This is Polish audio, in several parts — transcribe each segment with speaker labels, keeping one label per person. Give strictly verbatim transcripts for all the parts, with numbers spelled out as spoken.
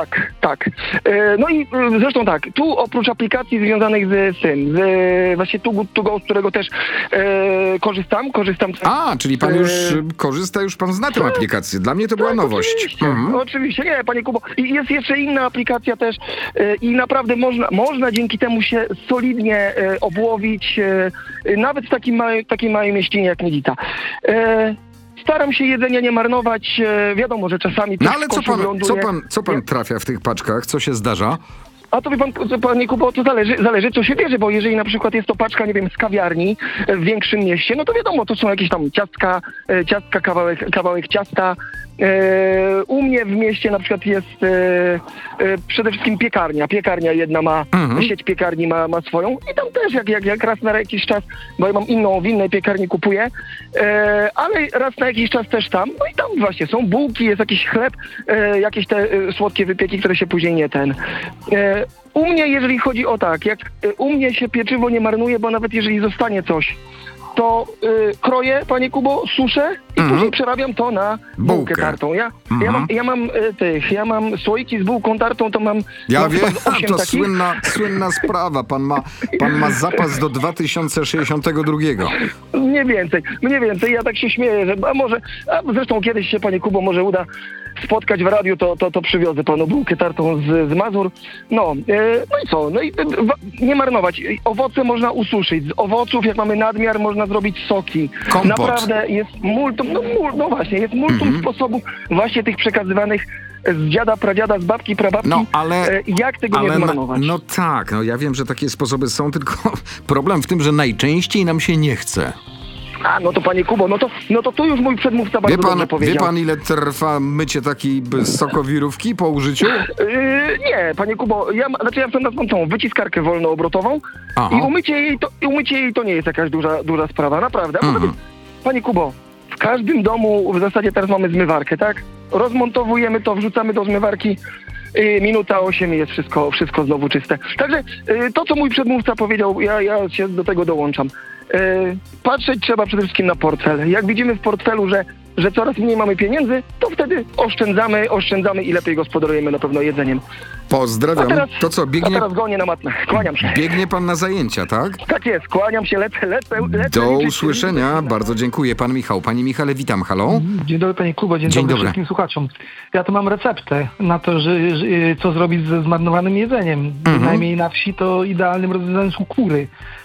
Speaker 1: Tak, tak. E, no i e, zresztą tak, tu oprócz aplikacji związanych z, z tym, z właśnie Too Good To Go, z którego też e, korzystam, korzystam.
Speaker 2: A, czyli pan
Speaker 1: e,
Speaker 2: już korzysta, już pan zna tę aplikację. Dla mnie to była
Speaker 1: tak,
Speaker 2: nowość.
Speaker 1: Oczywiście,
Speaker 2: Mhm.
Speaker 1: oczywiście, nie, panie Kubo. I jest jeszcze inna aplikacja też e, i naprawdę można, można dzięki temu się solidnie e, obłowić, e, e, nawet w takim małej, takiej małej mieścinie jak Mielita. E, Staram się jedzenia nie marnować, e, wiadomo, że czasami...
Speaker 2: No
Speaker 1: coś
Speaker 2: ale
Speaker 1: w
Speaker 2: co
Speaker 1: koszu
Speaker 2: pan,
Speaker 1: wyląduje.
Speaker 2: co pan, co pan
Speaker 1: Ja-
Speaker 2: trafia w tych paczkach? Co się zdarza?
Speaker 1: A to wie pan, panie Kubo, to zależy, zależy co się bierze, bo jeżeli na przykład jest to paczka, nie wiem, z kawiarni e, w większym mieście, no to wiadomo, to są jakieś tam ciastka, e, ciastka, kawałek, kawałek ciasta. E, u mnie w mieście na przykład jest e, e, przede wszystkim piekarnia. Piekarnia jedna ma,
Speaker 2: Mhm.
Speaker 1: sieć piekarni ma, ma swoją i tam też jak, jak, jak raz na jakiś czas, bo ja mam inną, w innej piekarni kupuję, e, ale raz na jakiś czas też tam, no i tam właśnie są bułki, jest jakiś chleb, e, jakieś te e, słodkie wypieki, które się później nie ten... E, U mnie, jeżeli chodzi o tak, jak y, u mnie się pieczywo nie marnuje, bo nawet jeżeli zostanie coś, to y, kroję, panie Kubo, suszę i
Speaker 2: Mhm.
Speaker 1: później przerabiam to na bułkę,
Speaker 2: Bułkę.
Speaker 1: tartą. Ja,
Speaker 2: Mhm.
Speaker 1: ja mam, ja mam y, tych, ja mam słoiki z bułką tartą, to mam...
Speaker 2: Ja
Speaker 1: mam
Speaker 2: wiem,
Speaker 1: chyba osiem
Speaker 2: to
Speaker 1: takich.
Speaker 2: słynna, słynna sprawa. Pan ma, pan ma zapas do dwa tysiące sześćdziesiątego drugiego.
Speaker 1: Mniej więcej, mniej więcej. Ja tak się śmieję, że a może, a zresztą kiedyś się, panie Kubo, może uda spotkać w radiu, to, to, to przywiozę panu bułkę tartą z, z Mazur. No, e, no i co? No i e, wa- nie marnować. Owoce można ususzyć. Z owoców, jak mamy nadmiar, można zrobić soki.
Speaker 2: Kompot.
Speaker 1: Naprawdę jest multum, no, mul, no właśnie, jest multum
Speaker 2: Mhm.
Speaker 1: sposobów właśnie tych przekazywanych z dziada, pradziada, z babki, prababki.
Speaker 2: No, ale-
Speaker 1: E, jak tego nie
Speaker 2: Ale na,
Speaker 1: zmarnować?
Speaker 2: no tak, no ja wiem, że takie sposoby są, tylko problem w tym, że najczęściej nam się nie chce.
Speaker 1: A, no to panie Kubo, no to, no to tu już mój przedmówca
Speaker 2: Wie
Speaker 1: bardzo
Speaker 2: pan,
Speaker 1: dobrze powiedział.
Speaker 2: wie pan, ile trwa mycie takiej b- sokowirówki po użyciu?
Speaker 1: Yy, nie, panie Kubo, ja, ma- znaczy ja mam taką tą wyciskarkę wolnoobrotową
Speaker 2: Aha.
Speaker 1: i umycie jej, to, i umycie jej to nie jest jakaś duża, duża sprawa, naprawdę. A poza
Speaker 2: Mhm.
Speaker 1: tym, panie Kubo, w każdym domu w zasadzie teraz mamy zmywarkę, tak? Rozmontowujemy to, wrzucamy do zmywarki, yy, minuta osiem i jest wszystko, wszystko znowu czyste. Także yy, to, co mój przedmówca powiedział, ja, ja się do tego dołączam. Yy, patrzeć trzeba przede wszystkim na portfel. Jak widzimy w portfelu, że że coraz mniej mamy pieniędzy, to wtedy oszczędzamy, oszczędzamy i lepiej gospodarujemy na pewno jedzeniem.
Speaker 2: Pozdrawiam.
Speaker 1: A teraz,
Speaker 2: To co,
Speaker 1: a
Speaker 2: biegnie,
Speaker 1: teraz gonię na matnę. Kłaniam się.
Speaker 2: biegnie pan na zajęcia, tak?
Speaker 1: Tak jest, kłaniam się, lecę, lecę, lecę.
Speaker 2: Do
Speaker 1: liczyć-
Speaker 2: usłyszenia. Bardzo dziękuję. Pan Michał. Panie Michale, witam. Halo?
Speaker 3: Dzień dobry panie Kubo, dzień,
Speaker 2: Dzień
Speaker 3: dobry,
Speaker 2: dobry.
Speaker 3: wszystkim słuchaczom. Ja tu mam receptę na to, że, że, co zrobić ze zmarnowanym jedzeniem. Bynajmniej na wsi to idealnym rozwiązaniem są kury.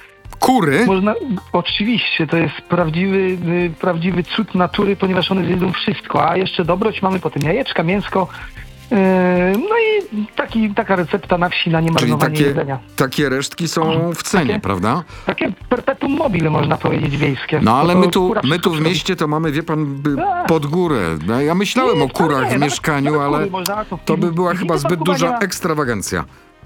Speaker 2: Kury?
Speaker 3: Można, oczywiście, to jest prawdziwy, y, prawdziwy cud natury, ponieważ one zjedzą wszystko, a jeszcze dobroć mamy potem jajeczka, mięsko. Yy, no i taki, taka recepta na wsi na
Speaker 2: Czyli
Speaker 3: niemarnowanie
Speaker 2: takie,
Speaker 3: jedzenia.
Speaker 2: takie resztki są w cenie,
Speaker 3: takie-
Speaker 2: prawda?
Speaker 3: Takie perpetuum mobile, można powiedzieć, wiejskie.
Speaker 2: No ale
Speaker 3: Bo to
Speaker 2: my tu,
Speaker 3: kura
Speaker 2: my tu
Speaker 3: wszystko
Speaker 2: w
Speaker 3: zrobi.
Speaker 2: mieście to mamy, wie pan, by
Speaker 3: A.
Speaker 2: pod górę. No, ja myślałem
Speaker 3: Nie,
Speaker 2: o kurach
Speaker 3: nie,
Speaker 2: w
Speaker 3: nawet-
Speaker 2: mieszkaniu,
Speaker 3: nawet
Speaker 2: ale
Speaker 3: kury można, to w
Speaker 2: to by
Speaker 3: piwni-
Speaker 2: była
Speaker 3: w
Speaker 2: chyba
Speaker 3: piwnicy
Speaker 2: zbyt
Speaker 3: pan Kuba
Speaker 2: duża
Speaker 3: nie ma-
Speaker 2: ekstrawagancja.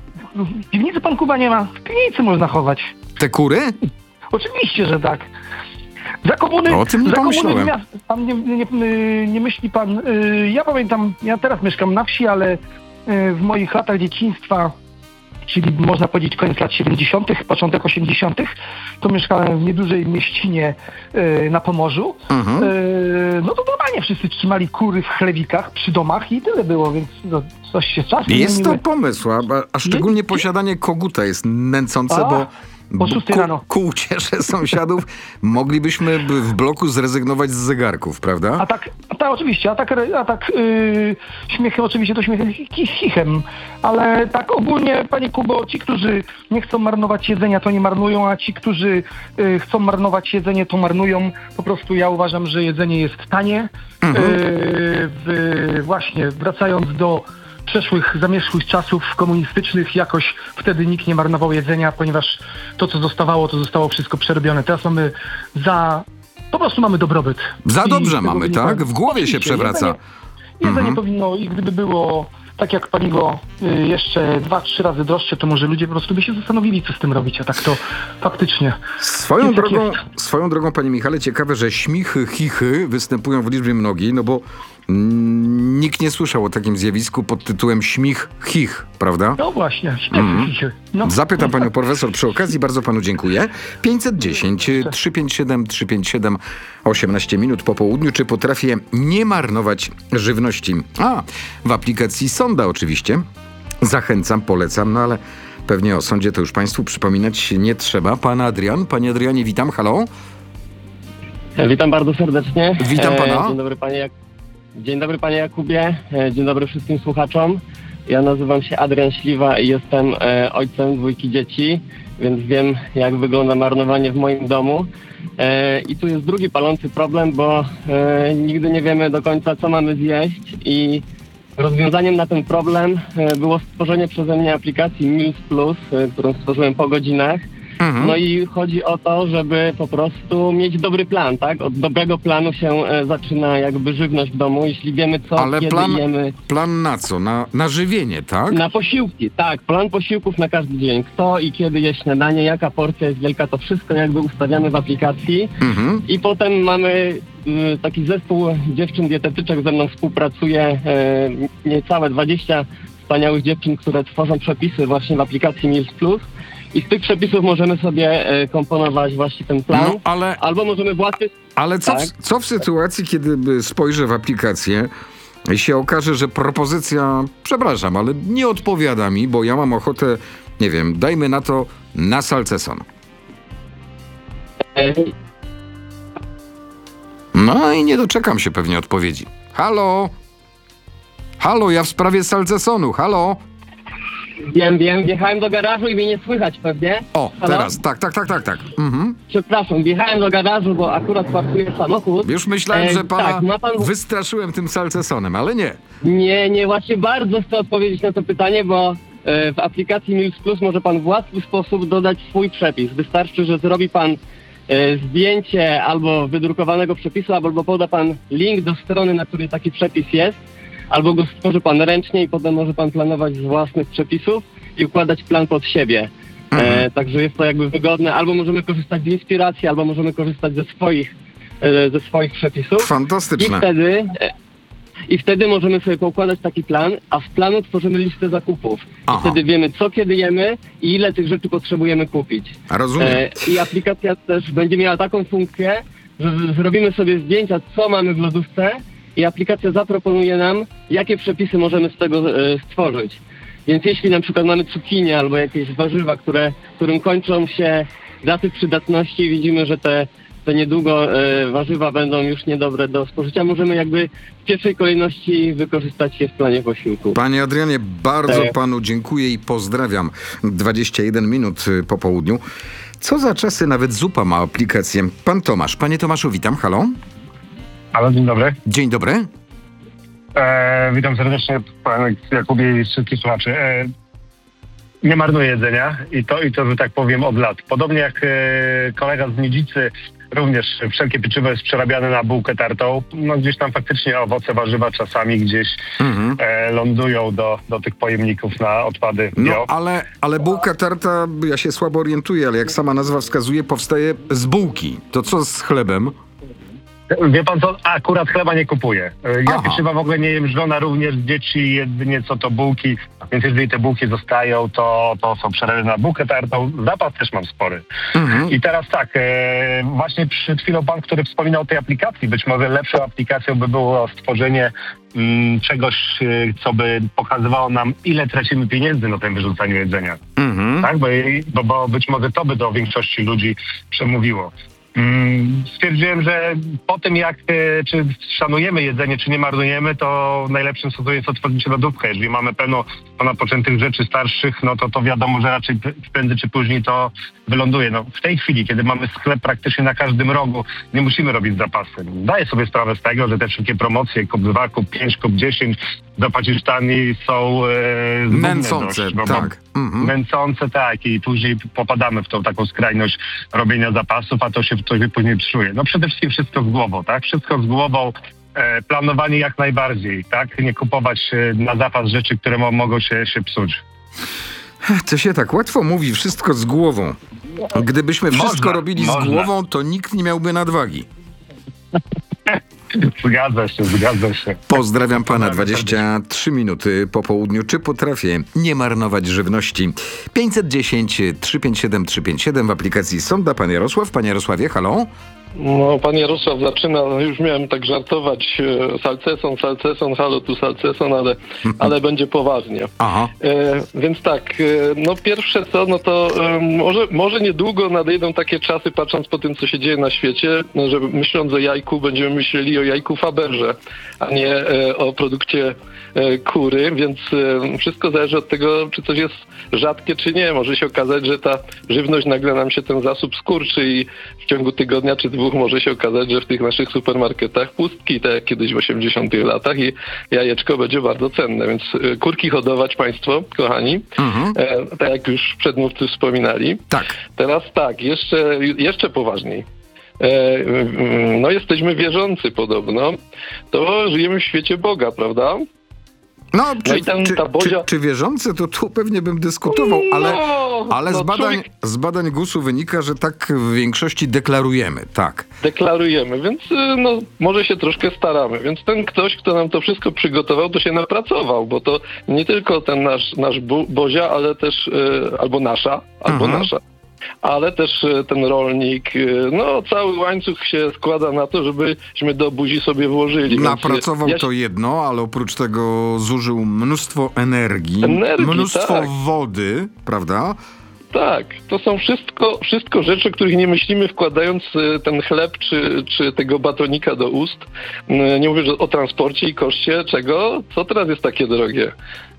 Speaker 3: W piwnicy pan Kuba nie ma, w piwnicy można chować.
Speaker 2: Te kury?
Speaker 3: Oczywiście, że tak. Za komuny,
Speaker 2: O tym nie
Speaker 3: za komuny
Speaker 2: pomyślałem.
Speaker 3: miast, pan nie, nie, nie, nie myśli pan, y, ja pamiętam, ja teraz mieszkam na wsi, ale y, w moich latach dzieciństwa, czyli można powiedzieć koniec lat siedemdziesiątych, początek osiemdziesiątych, to mieszkałem w niedużej mieścinie y, na Pomorzu.
Speaker 2: Mhm.
Speaker 3: Y, no to normalnie wszyscy trzymali kury w chlewikach przy domach i tyle było, więc no, coś się czasem
Speaker 2: Jest to
Speaker 3: zmieniły.
Speaker 2: pomysł, a, a szczególnie posiadanie koguta jest nęcące,
Speaker 3: A,
Speaker 2: bo, bo
Speaker 3: o szóstej rano.
Speaker 2: ku uciesze sąsiadów moglibyśmy by w bloku zrezygnować z zegarków, prawda?
Speaker 3: A tak, a tak oczywiście, a tak, a tak yy, śmiechem oczywiście to śmiechem chi- chichem, ale tak ogólnie, panie Kubo, ci, którzy nie chcą marnować jedzenia, to nie marnują, a ci, którzy yy, chcą marnować jedzenie, to marnują. Po prostu ja uważam, że jedzenie jest tanie.
Speaker 2: Mhm.
Speaker 3: Yy, w, właśnie, wracając do przeszłych, zamierzchłych czasów komunistycznych, jakoś wtedy nikt nie marnował jedzenia, ponieważ to, co zostawało, to zostało wszystko przerobione. Teraz mamy za... Po prostu mamy dobrobyt.
Speaker 2: Za
Speaker 3: I
Speaker 2: dobrze
Speaker 3: z tego
Speaker 2: mamy,
Speaker 3: wynika-
Speaker 2: tak? W głowie się
Speaker 3: Oczywiście,
Speaker 2: przewraca.
Speaker 3: Jedzenie, jedzenie
Speaker 2: Mhm.
Speaker 3: powinno, i gdyby było tak jak paliwo y, jeszcze dwa, trzy razy droższe, to może ludzie po prostu by się zastanowili, co z tym robić, a tak to faktycznie.
Speaker 2: Swoją
Speaker 3: Jest jak
Speaker 2: drogą,
Speaker 3: jest.
Speaker 2: swoją drogą, panie Michale, ciekawe, że śmichy, chichy występują w liczbie mnogiej, no bo mm, Nikt nie słyszał o takim zjawisku pod tytułem śmich-chich, prawda?
Speaker 3: No właśnie, śmiechy,
Speaker 2: Mhm.
Speaker 3: chichy. No.
Speaker 2: Zapytam panią profesor przy okazji, bardzo panu dziękuję. pięćset dziesięć, trzysta pięćdziesiąt siedem, trzysta pięćdziesiąt siedem, osiemnaście minut po południu. Czy potrafię nie marnować żywności? A, w aplikacji Sonda oczywiście. Zachęcam, polecam, no ale pewnie o sądzie to już państwu przypominać nie trzeba. Pan Adrian, panie Adrianie, witam, halo.
Speaker 4: Witam bardzo serdecznie.
Speaker 2: Witam pana.
Speaker 4: E, Dzień dobry panie, Jak... Dzień dobry panie Jakubie. E, Dzień dobry wszystkim słuchaczom. Ja nazywam się Adrian Śliwa i jestem e, ojcem dwójki dzieci, więc wiem, jak wygląda marnowanie w moim domu. E, I tu jest drugi palący problem, bo e, nigdy nie wiemy do końca, co mamy zjeść, i rozwiązaniem na ten problem e, było stworzenie przeze mnie aplikacji Meals Plus, e, którą stworzyłem po godzinach.
Speaker 2: Mhm.
Speaker 4: No i chodzi o to, żeby po prostu mieć dobry plan, tak? Od dobrego planu się e, zaczyna jakby żywność w domu, jeśli wiemy co,
Speaker 2: Ale
Speaker 4: kiedy
Speaker 2: plan,
Speaker 4: jemy.
Speaker 2: plan na co? Na, na żywienie, tak?
Speaker 4: Na posiłki, tak, plan posiłków na każdy dzień. Kto i kiedy je śniadanie, jaka porcja jest wielka, to wszystko jakby ustawiamy w aplikacji.
Speaker 2: Mhm.
Speaker 4: I potem mamy y, taki zespół dziewczyn dietetyczek, ze mną współpracuje y, niecałe dwadzieścia wspaniałych dziewczyn, które tworzą przepisy właśnie w aplikacji Meals Plus. I z tych przepisów możemy sobie y, komponować właśnie ten plan.
Speaker 2: No ale,
Speaker 4: Albo możemy w łatwy...
Speaker 2: ale co,
Speaker 4: tak.
Speaker 2: w, co w sytuacji, kiedy by spojrzę w aplikację i się okaże, że propozycja, przepraszam, ale nie odpowiada mi, bo ja mam ochotę, nie wiem, dajmy na to na salceson.
Speaker 4: e,
Speaker 2: No i nie doczekam się pewnie odpowiedzi. Halo? Halo, ja w sprawie salcesonu, halo?
Speaker 4: Wiem, wiem, wjechałem do garażu i mnie nie słychać pewnie.
Speaker 2: O,
Speaker 4: Halo?
Speaker 2: teraz, tak, tak, tak, tak, tak. Mhm.
Speaker 4: Przepraszam, wjechałem do garażu, bo akurat parkuję samochód.
Speaker 2: Już myślałem,
Speaker 4: E,
Speaker 2: że pana
Speaker 4: tak, ma pan...
Speaker 2: wystraszyłem tym salcesonem, ale nie.
Speaker 4: Nie, nie, właśnie bardzo chcę odpowiedzieć na to pytanie, bo e, w aplikacji Meals Plus może pan w łatwy sposób dodać swój przepis. Wystarczy, że zrobi pan e, zdjęcie albo wydrukowanego przepisu, albo poda pan link do strony, na której taki przepis jest, albo go stworzy pan ręcznie i potem może pan planować z własnych przepisów i układać plan pod siebie. E, także jest to jakby wygodne. Albo możemy korzystać z inspiracji, albo możemy korzystać ze swoich, e, ze swoich przepisów. I
Speaker 2: Fantastyczne.
Speaker 4: wtedy, e, I wtedy możemy sobie poukładać taki plan, a w planu tworzymy listę zakupów.
Speaker 2: Aha.
Speaker 4: I wtedy wiemy, co kiedy jemy i ile tych rzeczy potrzebujemy kupić.
Speaker 2: Rozumiem.
Speaker 4: E, I aplikacja też będzie miała taką funkcję, że z- zrobimy sobie zdjęcia, co mamy w lodówce, i aplikacja zaproponuje nam, jakie przepisy możemy z tego e, stworzyć. Więc jeśli na przykład mamy cukinię albo jakieś warzywa, które, którym kończą się daty przydatności, widzimy, że te, te niedługo e, warzywa będą już niedobre do spożycia, możemy jakby w pierwszej kolejności wykorzystać je w planie posiłku.
Speaker 2: Panie Adrianie, bardzo
Speaker 4: Tak.
Speaker 2: panu dziękuję i pozdrawiam. dwadzieścia jeden minut y, po południu. Co za czasy, nawet zupa ma aplikację. Pan Tomasz. Panie Tomaszu, witam, halo.
Speaker 5: Halo, dzień dobry.
Speaker 2: Dzień dobry.
Speaker 5: E, witam serdecznie panie Jakubie i wszystkich słuchaczy. E, nie marnuję jedzenia i to, i to, że tak powiem, od lat. Podobnie jak e, kolega z Miedzicy, również wszelkie pieczywo jest przerabiane na bułkę tartą. No gdzieś tam faktycznie owoce, warzywa czasami gdzieś
Speaker 2: Mhm.
Speaker 5: e, lądują do, do tych pojemników na odpady bio.
Speaker 2: No, ale, ale bułka tarta, ja się słabo orientuję, ale jak sama nazwa wskazuje, powstaje z bułki. To co z chlebem?
Speaker 5: Wie pan co, akurat chleba nie kupuję. E, Ja
Speaker 2: Aha.
Speaker 5: pieczywa w ogóle nie jem, żona również, dzieci jedynie co to bułki, więc jeżeli te bułki zostają, to, to są przerabiane na bułkę tartą. Zapas też mam spory.
Speaker 2: Mhm.
Speaker 5: I teraz tak, e, właśnie przed chwilą pan, który wspominał o tej aplikacji, być może lepszą aplikacją by było stworzenie mm, czegoś, e, co by pokazywało nam, ile tracimy pieniędzy na tym wyrzucaniu jedzenia.
Speaker 2: Mhm.
Speaker 5: Tak, bo, bo, bo być może to by do większości ludzi przemówiło. Mm, Stwierdziłem, że po tym jak, e, czy szanujemy jedzenie, czy nie marnujemy, to najlepszym sposobem jest otworzyć lodówkę. Jeżeli mamy pełno napoczętych rzeczy starszych, no to to wiadomo, że raczej p- prędzej czy później to wyląduje. No, w tej chwili, kiedy mamy sklep praktycznie na każdym rogu, nie musimy robić zapasy. Daję sobie sprawę z tego, że te wszystkie promocje, kup dwa, kup pięć, kup dziesięć, zapłacisz taniej, są e, zgubne
Speaker 2: Nęcące,
Speaker 5: dość, bo- bo-
Speaker 2: tak. Mhm.
Speaker 5: Męcące, tak, i później popadamy w tą taką skrajność robienia zapasów, a to się, to się później psuje. No przede wszystkim wszystko z głową, tak? Wszystko z głową, e, planowanie jak najbardziej, tak? Nie kupować e, na zapas rzeczy, które mo- mogą się, się psuć.
Speaker 2: To się tak łatwo mówi, wszystko z głową. Gdybyśmy wszystko
Speaker 5: Można,
Speaker 2: robili z
Speaker 5: można.
Speaker 2: głową, to nikt nie miałby nadwagi.
Speaker 5: Zgadza się, zgadza się.
Speaker 2: Pozdrawiam pana, dwadzieścia trzy minuty po południu. Czy potrafię nie marnować żywności? pięćset dziesięć, trzysta pięćdziesiąt siedem, trzysta pięćdziesiąt siedem w aplikacji Sonda. Pan Jarosław. Panie Jarosławie, halo?
Speaker 6: No, pan Jarosław zaczyna, no już miałem tak żartować, e, salceson, salceson, halo tu salceson, ale, ale będzie poważnie.
Speaker 2: Aha.
Speaker 6: E, więc tak, e, no pierwsze co, no to e, może, może niedługo nadejdą takie czasy, patrząc po tym, co się dzieje na świecie, no, że myśląc o jajku, będziemy myśleli o jajku Faberże, a nie e, o produkcie e, kury, więc e, wszystko zależy od tego, czy coś jest rzadkie, czy nie. Może się okazać, że ta żywność nagle nam się ten zasób skurczy i w ciągu tygodnia czy dwóch może się okazać, że w tych naszych supermarketach pustki, tak jak kiedyś w osiemdziesiątych latach i jajeczko będzie bardzo cenne, więc e, kurki hodować państwo, kochani,
Speaker 2: Mhm.
Speaker 6: e, tak jak już przedmówcy wspominali.
Speaker 2: Tak.
Speaker 6: Teraz tak, jeszcze, jeszcze poważniej. E, mm, no jesteśmy wierzący podobno, to żyjemy w świecie Boga, prawda?
Speaker 2: No, czy,
Speaker 6: i tam
Speaker 2: czy,
Speaker 6: ta Bozia-
Speaker 2: czy, czy wierzący, to tu pewnie bym dyskutował, ale,
Speaker 6: No,
Speaker 2: ale
Speaker 6: no,
Speaker 2: z, badań,
Speaker 6: człowiek-
Speaker 2: z badań gusu wynika, że tak w większości deklarujemy, tak.
Speaker 6: Deklarujemy, więc y, no, może się troszkę staramy. Więc ten ktoś, kto nam to wszystko przygotował, to się napracował, bo to nie tylko ten nasz, nasz bu- Bozia, ale też, y, albo nasza, albo
Speaker 2: Mhm.
Speaker 6: nasza, ale też y, ten rolnik, y, no cały łańcuch się składa na to, żebyśmy do buzi sobie włożyli. Więc, y,
Speaker 2: Napracował
Speaker 6: ja
Speaker 2: to jedno, ale oprócz tego zużył mnóstwo energii,
Speaker 6: Energii,
Speaker 2: mnóstwo
Speaker 6: tak.
Speaker 2: wody, prawda?
Speaker 6: Tak, to są wszystko, wszystko rzeczy, o których nie myślimy, wkładając y, ten chleb czy, czy tego batonika do ust. Y, Nie mówię że o transporcie i koszcie czego? Co teraz jest takie drogie?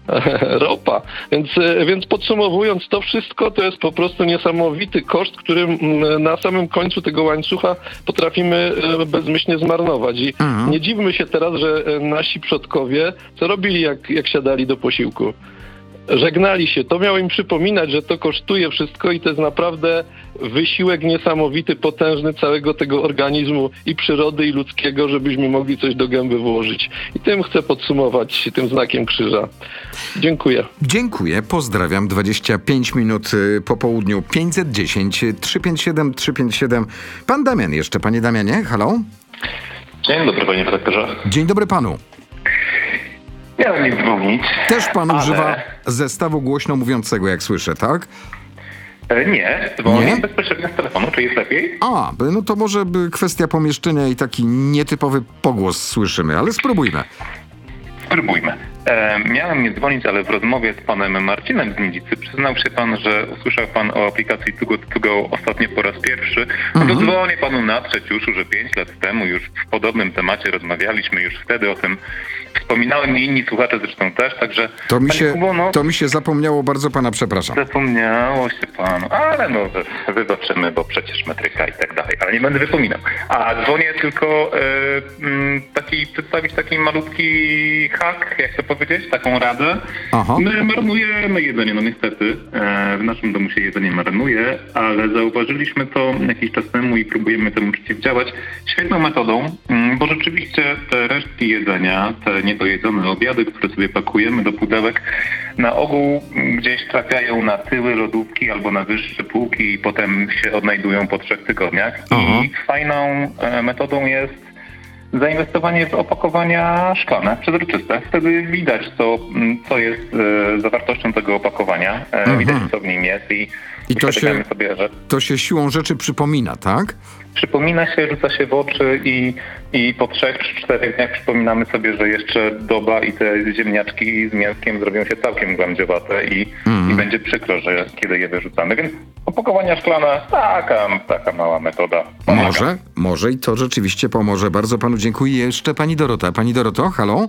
Speaker 6: Ropa. Więc, y, więc podsumowując, to wszystko to jest po prostu niesamowity koszt, który mm, na samym końcu tego łańcucha potrafimy y, bezmyślnie zmarnować. I
Speaker 2: Mhm.
Speaker 6: nie dziwmy się teraz, że y, nasi przodkowie co robili, jak, jak siadali do posiłku? Żegnali się. To miało im przypominać, że to kosztuje wszystko i to jest naprawdę wysiłek niesamowity, potężny całego tego organizmu i przyrody, i ludzkiego, żebyśmy mogli coś do gęby włożyć. I tym chcę podsumować, tym znakiem krzyża. Dziękuję.
Speaker 2: Dziękuję, pozdrawiam. dwadzieścia pięć minut y, po południu, pięćset dziesięć, trzysta pięćdziesiąt siedem, trzysta pięćdziesiąt siedem. Pan Damian jeszcze, panie Damianie, halo?
Speaker 7: Dzień dobry, panie redaktorze.
Speaker 2: Dzień dobry panu.
Speaker 7: Miałem nie dzwonić.
Speaker 2: Też pan
Speaker 7: ale...
Speaker 2: używa zestawu głośno mówiącego, jak słyszę, tak?
Speaker 7: E, Nie, dzwonię
Speaker 2: Nie?
Speaker 7: bezpośrednio z telefonu. Czy jest lepiej?
Speaker 2: A, by- no to może by kwestia pomieszczenia i taki nietypowy pogłos słyszymy, ale spróbujmy.
Speaker 7: Spróbujmy. E, miałem nie dzwonić, ale w rozmowie z panem Marcinem z Nidzicy przyznał się pan, że usłyszał pan o aplikacji Too Good To Go ostatnio po raz pierwszy. No to dzwonię panu natrzeć już, że pięć lat temu już w podobnym temacie rozmawialiśmy, już wtedy o tym wspominałem i inni słuchacze zresztą też, także...
Speaker 2: To mi
Speaker 7: panie
Speaker 2: się,
Speaker 7: Kubo, no,
Speaker 2: to mi się zapomniało, bardzo pana przepraszam.
Speaker 7: Zapomniało się panu, ale no wybaczymy, bo przecież metryka i tak dalej, ale nie będę wypominał. A dzwonię tylko e, m, taki, przedstawić taki malutki hak, jak to powiedzieć, taką radę.
Speaker 2: Aha.
Speaker 7: My marnujemy jedzenie, no niestety, e, w naszym domu się jedzenie marnuje, ale zauważyliśmy to jakiś czas temu i próbujemy temu przeciwdziałać świetną metodą, m, bo rzeczywiście te resztki jedzenia, te niedojedzone obiady, które sobie pakujemy do pudełek, na ogół gdzieś trafiają na tyły lodówki albo na wyższe półki i potem się odnajdują po trzech tygodniach.
Speaker 2: Aha.
Speaker 7: I fajną e, metodą jest zainwestowanie w opakowania szklane, przezroczyste. Wtedy widać, co, co jest e, zawartością tego opakowania. E,
Speaker 2: Mhm.
Speaker 7: Widać, co w nim jest i,
Speaker 2: I to
Speaker 7: wtedy
Speaker 2: się-
Speaker 7: wiemy sobie, że
Speaker 2: To się siłą rzeczy przypomina, tak?
Speaker 7: przypomina się, rzuca się w oczy i, i po trzech czy czterech dniach przypominamy sobie, że jeszcze doba i te ziemniaczki z mięskiem zrobią się całkiem glamdziowate i,
Speaker 2: Mhm.
Speaker 7: i będzie przykro, że kiedy je wyrzucamy. Więc opakowania szklane, taka, taka mała metoda. Pomaga.
Speaker 2: Może, może i to rzeczywiście pomoże. Bardzo panu dziękuję. Jeszcze pani Dorota. Pani Doroto, halo?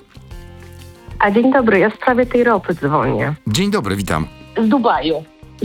Speaker 8: A dzień dobry, ja w sprawie tej ropy dzwonię.
Speaker 2: Dzień dobry, witam.
Speaker 8: Z Dubaju.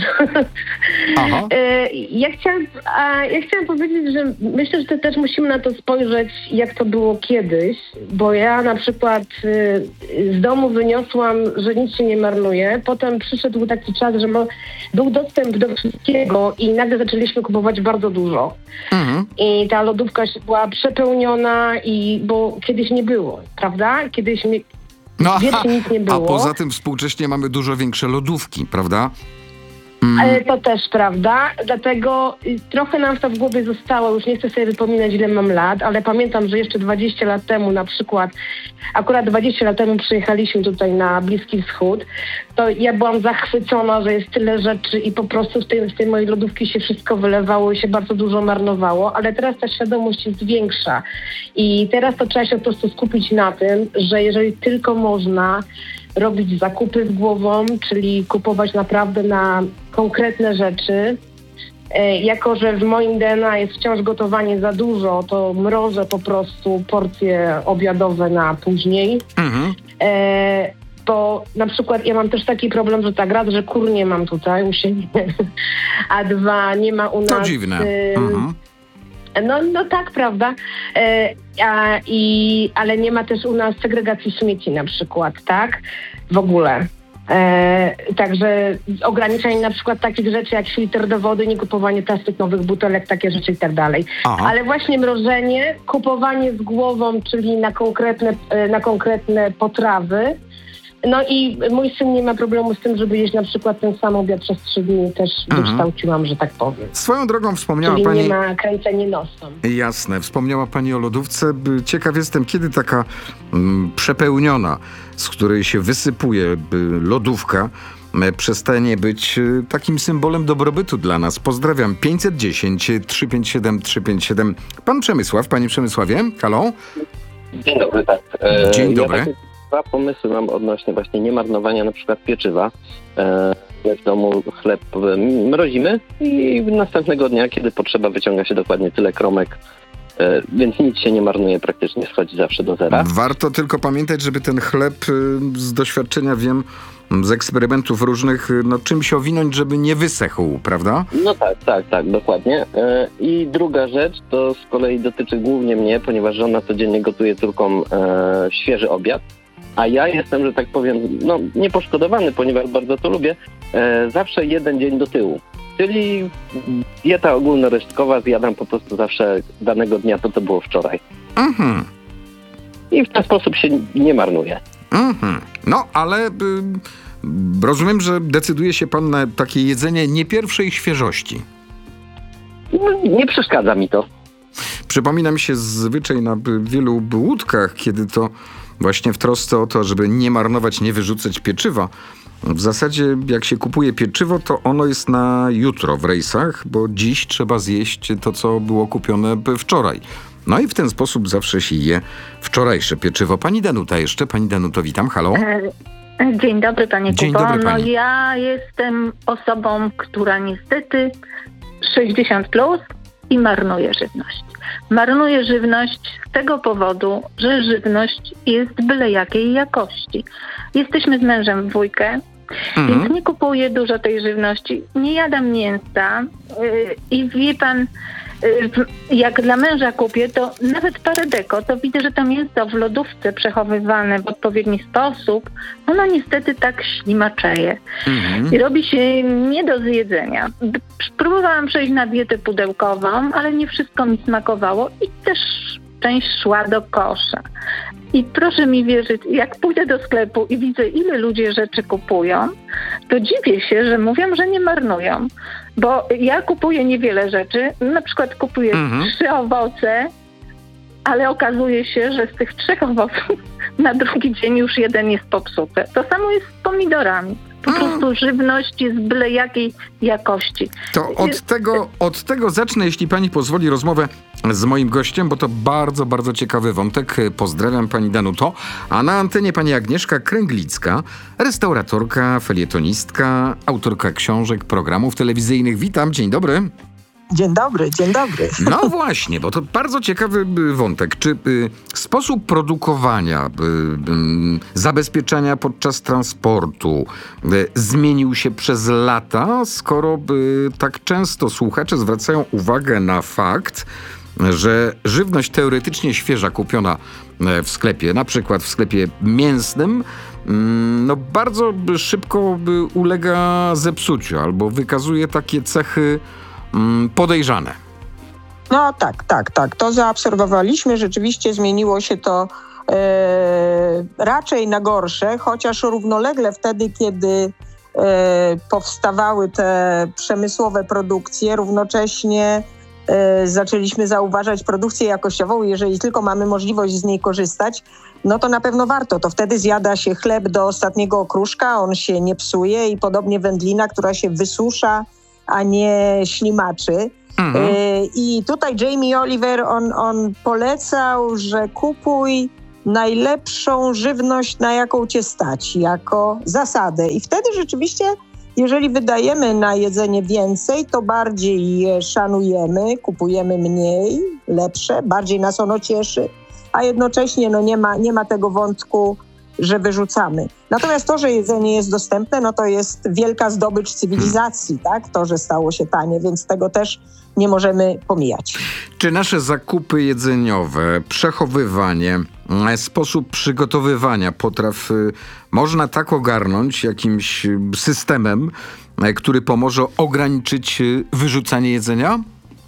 Speaker 2: Aha.
Speaker 8: E, ja, chciałam, a ja chciałam powiedzieć, że myślę, że to też musimy na to spojrzeć, jak to było kiedyś, bo ja na przykład e, z domu wyniosłam, że nic się nie marnuje. Potem przyszedł taki czas, że mo- był dostęp do wszystkiego i nagle zaczęliśmy kupować bardzo dużo.
Speaker 2: Mhm.
Speaker 8: I ta lodówka się była przepełniona, i bo kiedyś nie było, prawda? Kiedyś mi,
Speaker 2: No,
Speaker 8: wiecznie nic nie
Speaker 2: a
Speaker 8: było.
Speaker 2: poza tym współcześnie mamy dużo większe lodówki, prawda?
Speaker 8: Ale to też prawda, dlatego y, trochę nam to w głowie zostało, już nie chcę sobie wypominać, ile mam lat, ale pamiętam, że jeszcze dwadzieścia lat temu na przykład, akurat dwadzieścia lat temu przyjechaliśmy tutaj na Bliski Wschód, to ja byłam zachwycona, że jest tyle rzeczy i po prostu z tej, z tej mojej lodówki się wszystko wylewało i się bardzo dużo marnowało, ale teraz ta świadomość jest większa i teraz to trzeba się po prostu skupić na tym, że jeżeli tylko można robić zakupy z głową, czyli kupować naprawdę na konkretne rzeczy. E, jako, że w moim D N A jest wciąż gotowanie za dużo, to mrożę po prostu porcje obiadowe na później.
Speaker 2: Mhm.
Speaker 8: E, bo na przykład ja mam też taki problem, że tak raz, że kur nie mam tutaj u siebie, a dwa, nie ma u nas...
Speaker 2: To dziwne.
Speaker 8: Y,
Speaker 2: Mhm.
Speaker 8: No, no tak, prawda. E, a, i, ale nie ma też u nas segregacji śmieci na przykład, tak? W ogóle. E, także ograniczenie na przykład takich rzeczy jak filtr do wody, nie kupowanie plastikowych butelek, takie rzeczy i tak dalej.
Speaker 2: Aha.
Speaker 8: Ale właśnie mrożenie, kupowanie z głową, czyli na konkretne, e, na konkretne potrawy. No i mój syn nie ma problemu z tym, żeby jeść na przykład ten sam obiad przez trzy dni. Też
Speaker 2: Mhm.
Speaker 8: wykształciłam, że tak powiem.
Speaker 2: Swoją drogą wspomniała
Speaker 8: Czyli
Speaker 2: pani...
Speaker 8: nie ma kręcenia nosem.
Speaker 2: Jasne, wspomniała pani o lodówce. By- Ciekaw jestem, kiedy taka mm, przepełniona, z której się wysypuje by, lodówka, m, przestanie być y, takim symbolem dobrobytu dla nas. Pozdrawiam. pięćset dziesięć, trzysta pięćdziesiąt siedem, trzysta pięćdziesiąt siedem. Pan Przemysław, panie Przemysławie, halo?
Speaker 9: Dzień dobry, tak. E,
Speaker 2: Dzień dobry.
Speaker 9: Ja takie dwa pomysły mam odnośnie właśnie niemarnowania na przykład pieczywa. E, my w domu chleb e, mrozimy i następnego dnia, kiedy potrzeba, wyciąga się dokładnie tyle kromek, e, więc nic się nie marnuje, praktycznie schodzi zawsze do zera.
Speaker 2: Warto tylko pamiętać, żeby ten chleb y, z doświadczenia wiem, z eksperymentów różnych, y, no czymś owinąć, żeby nie wysechł, prawda?
Speaker 9: No tak, tak, tak, dokładnie. E, I druga rzecz to z kolei dotyczy głównie mnie, ponieważ żona codziennie gotuje córkom e, świeży obiad, a ja jestem, że tak powiem, no nieposzkodowany, ponieważ bardzo to lubię, e, zawsze jeden dzień do tyłu. Czyli dieta ogólnoresztkowa, zjadam po prostu zawsze danego dnia to, co było wczoraj.
Speaker 2: Mhm.
Speaker 9: I w ten sposób się nie marnuje.
Speaker 2: Mhm. No, ale y, rozumiem, że decyduje się pan na takie jedzenie nie pierwszej świeżości.
Speaker 9: No, nie przeszkadza mi to.
Speaker 2: Przypomina mi się zwyczaj na y, wielu łódkach, kiedy to właśnie w trosce o to, żeby nie marnować, nie wyrzucać pieczywa. W zasadzie jak się kupuje pieczywo, to ono jest na jutro w rejsach, bo dziś trzeba zjeść to, co było kupione b- wczoraj. No i w ten sposób zawsze się je wczorajsze pieczywo. Pani Danuta jeszcze, pani Danuto, witam, halo.
Speaker 10: E, Dzień dobry, panie
Speaker 2: Dzień
Speaker 10: Kubo.
Speaker 2: dobry, pani.
Speaker 10: No ja jestem osobą, która niestety sześćdziesiąt plus i marnuje żywność. Marnuje żywność z tego powodu, że żywność jest byle jakiej jakości. Jesteśmy z mężem w dwójkę,
Speaker 2: Mhm.
Speaker 10: więc nie kupuję dużo tej żywności. Nie jadam mięsa yy, i wie pan, yy, jak dla męża kupię, to nawet parę deko, to widzę, że to mięso w lodówce przechowywane w odpowiedni sposób, ono niestety tak ślimaczeje.
Speaker 2: Mhm.
Speaker 10: I robi się nie do zjedzenia. B- Próbowałam przejść na dietę pudełkową, ale nie wszystko mi smakowało i też część szła do kosza. I proszę mi wierzyć, jak pójdę do sklepu i widzę, ile ludzie rzeczy kupują, to dziwię się, że mówią, że nie marnują. Bo ja kupuję niewiele rzeczy, na przykład kupuję
Speaker 2: Mhm.
Speaker 10: trzy owoce, ale okazuje się, że z tych trzech owoców na drugi dzień już jeden jest popsuty. To samo jest z pomidorami. Po prostu żywność jest byle jakiej jakości.
Speaker 2: To od tego, od tego zacznę, jeśli pani pozwoli, rozmowę z moim gościem, bo to bardzo, bardzo ciekawy wątek. Pozdrawiam pani Danuto. A na antenie pani Agnieszka Kręglicka, restauratorka, felietonistka, autorka książek, programów telewizyjnych. Witam, dzień dobry.
Speaker 11: Dzień dobry, dzień dobry.
Speaker 2: No właśnie, bo to bardzo ciekawy y, wątek. Czy y, sposób produkowania, y, y, zabezpieczania podczas transportu y, zmienił się przez lata, skoro y, tak często słuchacze zwracają uwagę na fakt, że żywność teoretycznie świeża, kupiona y, w sklepie, na przykład w sklepie mięsnym, y, no bardzo y, szybko y, ulega zepsuciu albo wykazuje takie cechy podejrzane.
Speaker 11: No tak, tak, tak. To zaobserwowaliśmy. Rzeczywiście zmieniło się to e, raczej na gorsze, chociaż równolegle wtedy, kiedy powstawały te przemysłowe produkcje, równocześnie zaczęliśmy zauważać produkcję jakościową. Jeżeli tylko mamy możliwość z niej korzystać, no to na pewno warto. To wtedy zjada się chleb do ostatniego okruszka, on się nie psuje i podobnie wędlina, która się wysusza, a nie ślimaczy. Mhm. I tutaj Jamie Oliver, on, on polecał, że kupuj najlepszą żywność, na jaką cię stać, jako zasadę. I wtedy rzeczywiście, jeżeli wydajemy na jedzenie więcej, to bardziej je szanujemy, kupujemy mniej, lepsze, bardziej nas ono cieszy, a jednocześnie no nie ma, nie ma tego wątku, że wyrzucamy. Natomiast to, że jedzenie jest dostępne, no to jest wielka zdobycz cywilizacji, tak? To, że stało się tanie, więc tego też nie możemy pomijać.
Speaker 2: Czy nasze zakupy jedzeniowe, przechowywanie, sposób przygotowywania potraw y, można tak ogarnąć jakimś systemem, y, który pomoże ograniczyć y, wyrzucanie jedzenia?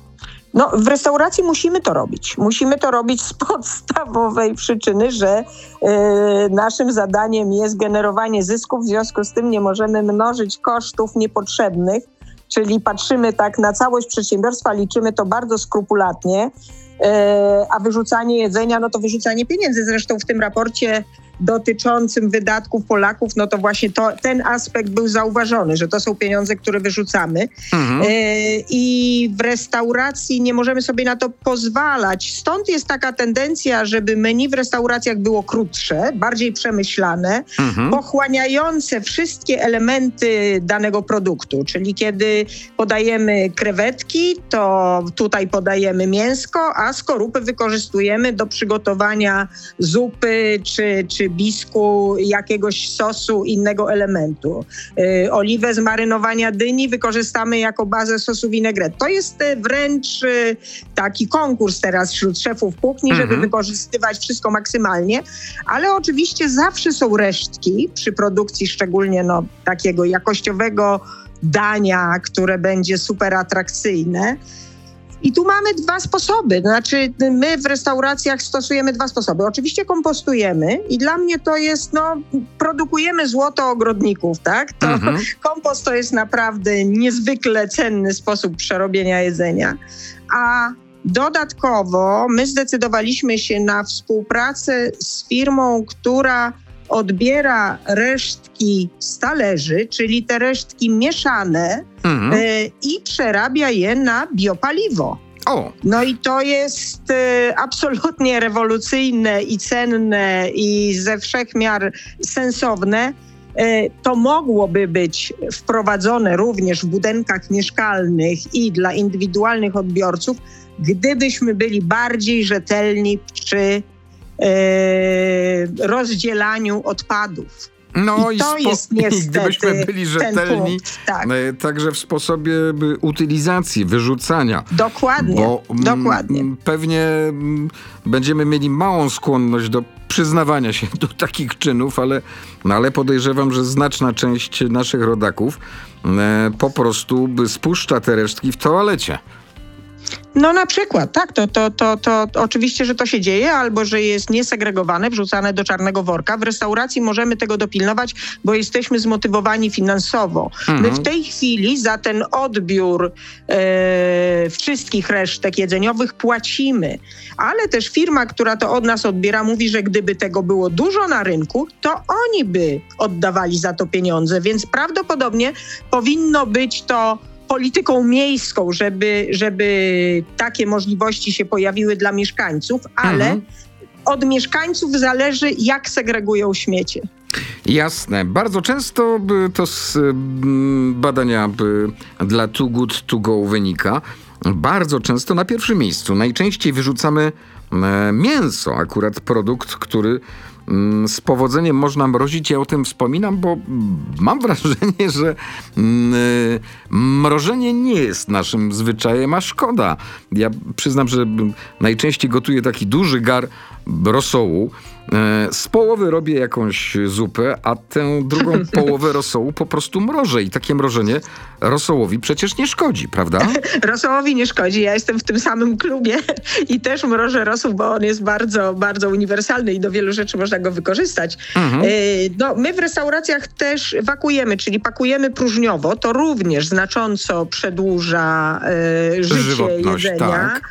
Speaker 11: No, w restauracji musimy to robić. Musimy to robić z podstawowej przyczyny, że y, naszym zadaniem jest generowanie zysków, w związku z tym nie możemy mnożyć kosztów niepotrzebnych, czyli patrzymy tak na całość przedsiębiorstwa, liczymy to bardzo skrupulatnie, y, a wyrzucanie jedzenia, no to wyrzucanie pieniędzy. Zresztą w tym raporcie dotyczącym wydatków Polaków, no to właśnie to, ten aspekt był zauważony, że to są pieniądze, które wyrzucamy. Mhm. Yy, I w restauracji nie możemy sobie na to pozwalać. Stąd jest taka tendencja, żeby menu w restauracjach było krótsze, bardziej przemyślane, mhm. pochłaniające wszystkie elementy danego produktu. Czyli kiedy podajemy krewetki, to tutaj podajemy mięsko, a skorupy wykorzystujemy do przygotowania zupy czy, czy bisku, jakiegoś sosu, innego elementu. Yy, oliwę z marynowania dyni wykorzystamy jako bazę sosu vinaigrette. To jest wręcz yy, taki konkurs teraz wśród szefów kuchni, mhm. żeby wykorzystywać wszystko maksymalnie, ale oczywiście zawsze są resztki przy produkcji, szczególnie no, takiego jakościowego dania, które będzie super atrakcyjne. I tu mamy dwa sposoby, znaczy my w restauracjach stosujemy dwa sposoby. Oczywiście kompostujemy i dla mnie to jest, no, produkujemy złoto ogrodników, tak? To mhm. kompost to jest naprawdę niezwykle cenny sposób przerobienia jedzenia. A dodatkowo my zdecydowaliśmy się na współpracę z firmą, która odbiera resztki z talerzy, czyli te resztki mieszane mhm. y, i przerabia je na biopaliwo. O. No i to jest y, absolutnie rewolucyjne i cenne i ze wszech miar sensowne. Y, to mogłoby być wprowadzone również w budynkach mieszkalnych i dla indywidualnych odbiorców, gdybyśmy byli bardziej rzetelni przy rozdzielaniu odpadów.
Speaker 2: No i,
Speaker 11: I to
Speaker 2: spo-
Speaker 11: jest niestety
Speaker 2: i gdybyśmy byli rzetelni
Speaker 11: punkt, tak.
Speaker 2: także w sposobie utylizacji, wyrzucania.
Speaker 11: Dokładnie,
Speaker 2: bo
Speaker 11: dokładnie.
Speaker 2: M, pewnie m, będziemy mieli małą skłonność do przyznawania się do takich czynów, ale, no, ale podejrzewam, że znaczna część naszych rodaków e, po prostu spuszcza te resztki w toalecie.
Speaker 11: No na przykład, tak, to, to, to, to oczywiście, że to się dzieje, albo że jest niesegregowane, wrzucane do czarnego worka. W restauracji możemy tego dopilnować, bo jesteśmy zmotywowani finansowo. Mhm. My w tej chwili za ten odbiór e, wszystkich resztek jedzeniowych płacimy, ale też firma, która to od nas odbiera, mówi, że gdyby tego było dużo na rynku, to oni by oddawali za to pieniądze, więc prawdopodobnie powinno być to polityką miejską, żeby, żeby takie możliwości się pojawiły dla mieszkańców, ale mhm. od mieszkańców zależy, jak segregują śmiecie.
Speaker 2: Jasne. Bardzo często to z badania dla Too Good To Go wynika. Bardzo często na pierwszym miejscu. Najczęściej wyrzucamy mięso, akurat produkt, który z powodzeniem można mrozić. Ja o tym wspominam, bo mam wrażenie, że mrożenie nie jest naszym zwyczajem, a szkoda. Ja przyznam, że najczęściej gotuję taki duży gar rosołu. Z połowy robię jakąś zupę, a tę drugą połowę rosołu po prostu mrożę. I takie mrożenie rosołowi przecież nie szkodzi, prawda?
Speaker 11: Rosołowi nie szkodzi. Ja jestem w tym samym klubie i też mrożę rosół, bo on jest bardzo, bardzo uniwersalny i do wielu rzeczy można go wykorzystać. Mhm. No, my w restauracjach też wakujemy, czyli pakujemy próżniowo. To również znacząco przedłuża e, życie
Speaker 2: żywotność,
Speaker 11: jedzenia.
Speaker 2: Tak.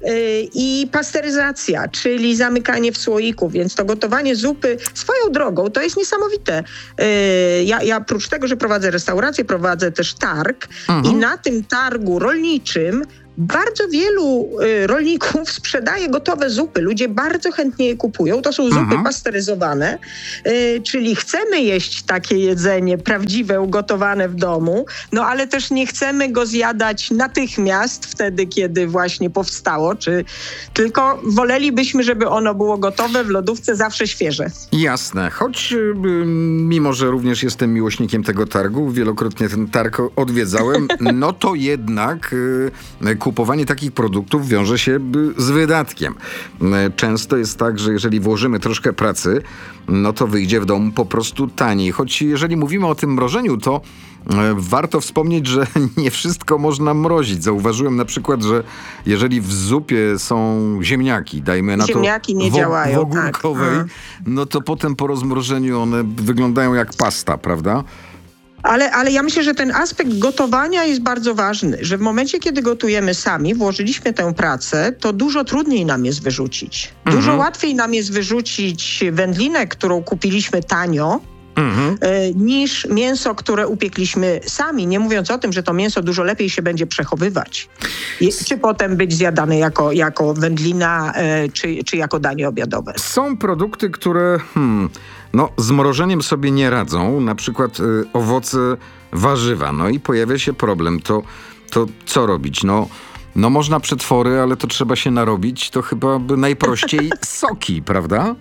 Speaker 11: I pasteryzacja, czyli zamykanie w słoiku, więc to gotowanie zupy swoją drogą to jest niesamowite. Ja, ja oprócz tego, że prowadzę restaurację, prowadzę też targ mhm. i na tym targu rolniczym bardzo wielu y, rolników sprzedaje gotowe zupy. Ludzie bardzo chętnie je kupują. To są zupy mhm. pasteryzowane, y, czyli chcemy jeść takie jedzenie prawdziwe, ugotowane w domu, no ale też nie chcemy go zjadać natychmiast, wtedy, kiedy właśnie powstało, czy tylko wolelibyśmy, żeby ono było gotowe w lodówce, zawsze świeże.
Speaker 2: Jasne. Choć y, mimo, że również jestem miłośnikiem tego targu, wielokrotnie ten targ odwiedzałem, no to jednak y, kupowanie takich produktów wiąże się z wydatkiem. Często jest tak, że jeżeli włożymy troszkę pracy, no to wyjdzie w domu po prostu taniej. Choć jeżeli mówimy o tym mrożeniu, to warto wspomnieć, że nie wszystko można mrozić. Zauważyłem na przykład, że jeżeli w zupie są ziemniaki, dajmy na
Speaker 11: ziemniaki
Speaker 2: to
Speaker 11: nie
Speaker 2: wo-
Speaker 11: działają,
Speaker 2: w ogórkowej,
Speaker 11: tak.
Speaker 2: no to potem po rozmrożeniu one wyglądają jak pasta, prawda?
Speaker 11: Ale, ale ja myślę, że ten aspekt gotowania jest bardzo ważny, że w momencie, kiedy gotujemy sami, włożyliśmy tę pracę, to dużo trudniej nam jest wyrzucić. Mhm. Dużo łatwiej nam jest wyrzucić wędlinę, którą kupiliśmy tanio, mhm. y, niż mięso, które upiekliśmy sami, nie mówiąc o tym, że to mięso dużo lepiej się będzie przechowywać. I, czy potem być zjadane jako, jako wędlina, y, czy, czy jako danie obiadowe.
Speaker 2: Są produkty, które hmm, no, z mrożeniem sobie nie radzą, na przykład y, owoce, warzywa. No i pojawia się problem. To, to co robić? No, no można przetwory, ale to trzeba się narobić. To chyba by najprościej soki, prawda?